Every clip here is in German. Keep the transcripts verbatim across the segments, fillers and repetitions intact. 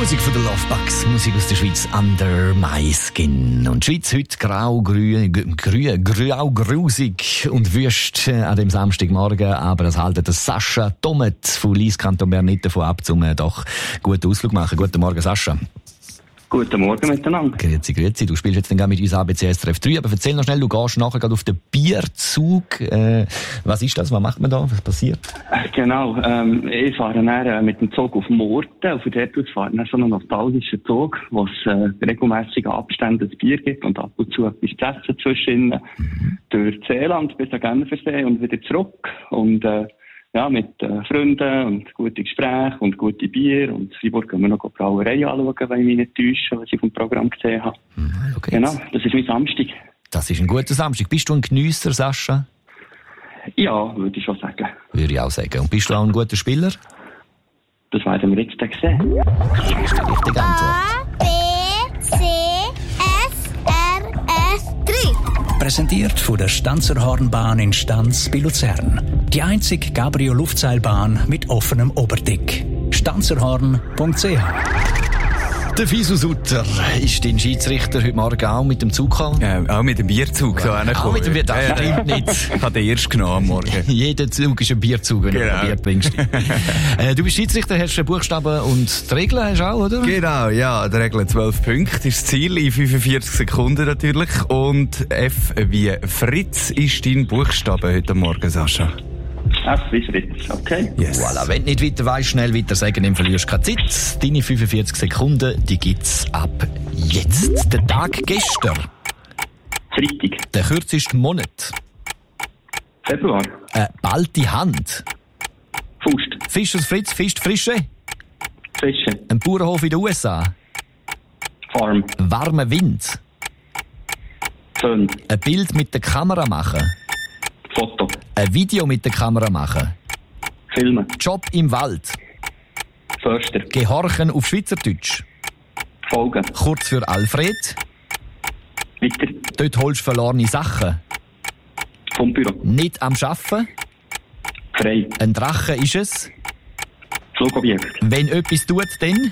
Musik von den Lovebugs, Musik aus der Schweiz, Under My Skin. Und die Schweiz heute grau-grün, grün, grau-grusig und wüst an dem Samstagmorgen. Aber es haltet der Sascha Tomet von Lyss Kanton Bern nicht davon ab, um doch guten Ausflug machen. Guten Morgen, Sascha. Guten Morgen miteinander. Grüezi, grüezi. Du spielst jetzt dann mit uns A B C S R F drei, aber erzähl noch schnell, du gehst nachher gerade auf den Bierzug. Äh, was ist das? Was macht man da? Was passiert? Genau, ähm, ich fahre dann äh, mit dem Zug auf Murten. Auf der Dort fahrt dann so einen nostalgischen Zug, wo es äh, regelmässige Abstände des Bier gibt und ab und zu etwas zu essen zwischen mhm. durch Seeland bis an Genfersee und wieder zurück. Und äh, ja, mit äh, Freunden und gute Gespräche und gute Bier. Und Freiburg können wir noch die Brauerei anschauen, wenn ich mich nicht täusche, was ich vom Programm gesehen habe. Okay. Genau, das ist mein Samstag. Das ist ein guter Samstag. Bist du ein Geniesser, Sascha? Ja, würde ich schon sagen. Würde ich auch sagen. Und bist du auch ein guter Spieler? Das werden wir jetzt dann sehen. Das ist die richtige Antwort. A, B, C, S, R, F drei. Präsentiert von der Stanzerhornbahn in Stanz bei Luzern. Die einzige Cabrio-Luftseilbahn mit offenem Oberdeck. stanzerhorn punkt c h. Der Fisu Sutter ist dein Schiedsrichter heute Morgen auch mit dem Zug gekommen? Ja, auch mit dem Bierzug. Ja, So auch mit dem Bierzug, das ja, stimmt nicht. Ich habe den erst genommen am Morgen. Jeder Zug ist ein Bierzug, wenn genau. du ein Bier bringst. äh, du bist Schiedsrichter, hast den Buchstaben und die Regeln hast du auch, oder? Genau, ja. Die Regel zwölf Punkte ist das Ziel, in fünfundvierzig Sekunden natürlich. Und F wie Fritz ist dein Buchstabe heute Morgen, Sascha. F wie Fritz, okay. Yes. Voilà. Wenn du nicht weiter weißt, schnell weiter sagen, dann verlierst du keine Zeit. Deine fünfundvierzig Sekunden, die gibt's ab jetzt. Der Tag gestern. Freitag. Der kürzeste Monat. Februar. Eine balte Hand. Faust. Fischers Fritz fischt Frische. Fische. Ein Bauernhof in den U S A. Farm. Warmer Wind. Föhn. Ein Bild mit der Kamera machen. Foto. Ein Video mit der Kamera machen. Filmen. Job im Wald. Förster. Gehorchen auf Schweizerdeutsch. Folgen. Kurz für Alfred. Weiter. Dort holst du verlorene Sachen. Vom Büro. Nicht am Arbeiten. Frei. Ein Drache ist es. Flugobjekt. Wenn etwas tut, dann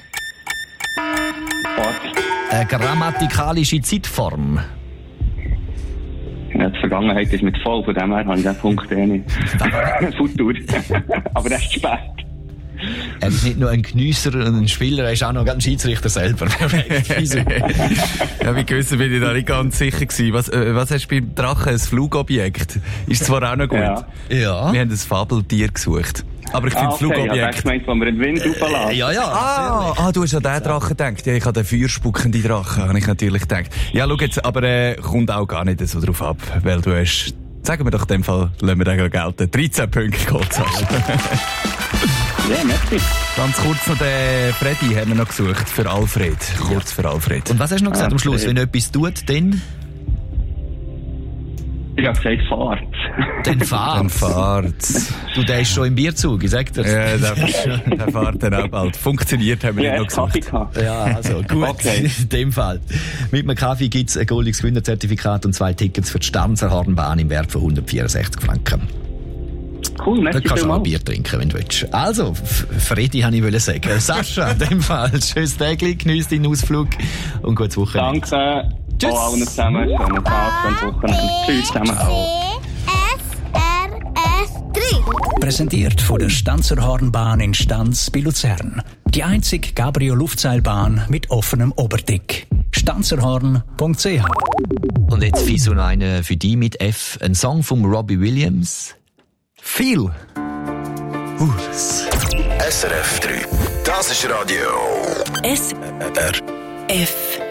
Fahrt. eine grammatikalische Zeitform. Ja, die Vergangenheit ist mit voll, von dem her habe ich den Punkt eh nicht. Futur. Aber das ist spät. Er ist nicht nur ein Geniesser und ein Spieler, er ist auch noch ein Schiedsrichter selber. Ja, wie gewissen bin ich da nicht ganz sicher gewesen. Was, äh, was hast du beim Drachen? Ein Flugobjekt? Ist zwar auch noch gut. Ja. Ja. Wir haben ein Fabeltier gesucht. Aber ich finde Ah, okay, Flugobjekt... ja, ich meinte, wo wir den Wind auflassen. Ja, ja. Ah, ah, du hast an den Drachen gedacht. Ja, ich habe den feuerspuckenden Drachen, habe ich natürlich gedacht. Ja, schau jetzt, aber äh, kommt auch gar nicht so drauf ab, weil du hast, sagen wir doch in dem Fall, lassen wir den gelten, dreizehn Punkte geholt hast. Ja, merci. Ganz kurz noch den Freddy haben wir noch gesucht, für Alfred. Kurz für Alfred. Und was hast du noch gesagt am Schluss? Wenn etwas tut, dann? Ich habe gesagt, Fahrt. Dann fahrt. Dann fahrt's. Du, der ist schon im Bierzug, ich sag dir's. Ja, der, der fährt dann auch bald. Funktioniert, haben wir Ja, nicht noch Kaffee gesucht. gehabt. Ja, also gut. Okay. In dem Fall. Mit einem Kaffee gibt's ein goldiges Gewinnerzertifikat und zwei Tickets für die Stanzerhornbahn im Wert von hundertvierundsechzig Franken. Cool, Da merci kannst du auch ein vielmals. Bier trinken, wenn du willst. Also, F- Freddy habe ich wollen sagen. Sascha, in dem Fall, schönes Tägli, geniess deinen Ausflug und gutes Wochenende. Danke. Tschüss. Auch allen zusammen. Schönen Tag, schönes Wochenende. Tschüss zusammen. C, S, R, F drei. Präsentiert von der Stanzerhornbahn in Stanz bei Luzern. Die einzige Cabrio-Luftseilbahn mit offenem Oberdeck. stanzerhorn punkt c h. Und jetzt Fisu noch eine für dich mit F. Ein Song von Robbie Williams. Viel. Urs. S R F drei. Das ist Radio. S R F